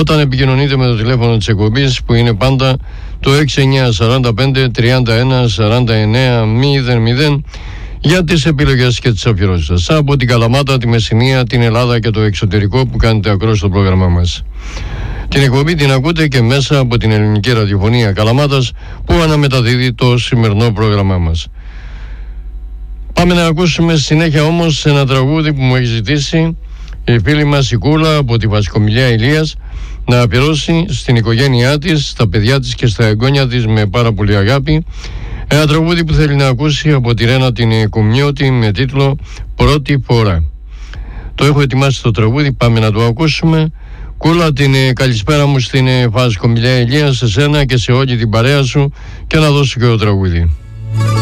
όταν επικοινωνείτε με το τηλέφωνο της εκπομπής που είναι πάντα το 6945 31 49 00 για τις επιλογές και τις αφιερώσεις σας. Από την Καλαμάτα, τη Μεσσηνία, την Ελλάδα και το εξωτερικό που κάνετε ακρός στο πρόγραμμά μας. Την εκπομπή την ακούτε και μέσα από την ελληνική ραδιοφωνία Καλαμάτας που αναμεταδίδει το σημερινό πρόγραμμά μας. Πάμε να ακούσουμε συνέχεια όμως ένα τραγούδι που μου έχει ζητήσει η φίλη μας η Κούλα από τη Βασικομιλιά Ηλίας να αφιερώσει στην οικογένειά της, στα παιδιά της και στα εγγόνια της με πάρα πολύ αγάπη. Ένα τραγούδι που θέλει να ακούσει από τη Ρένα την Κουμιώτη με τίτλο «Πρώτη φορά». Το έχω ετοιμάσει το τραγούδι, πάμε να το ακούσουμε. Κούλα, την καλησπέρα μου στην Βασικομιλιά Ηλία, σε σένα και σε όλη την παρέα σου, και να δώσω και το τραγούδι.